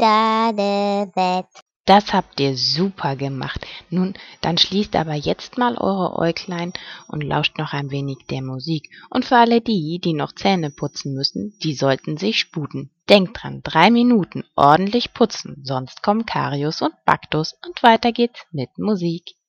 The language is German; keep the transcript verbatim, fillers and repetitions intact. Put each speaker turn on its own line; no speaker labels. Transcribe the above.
Dadebett.
Das habt ihr super gemacht. Nun, dann schließt aber jetzt mal eure Äuglein und lauscht noch ein wenig der Musik. Und für alle die, die noch Zähne putzen müssen, die sollten sich sputen. Denkt dran, drei Minuten ordentlich putzen, sonst kommen Karius und Baktus und weiter geht's mit Musik.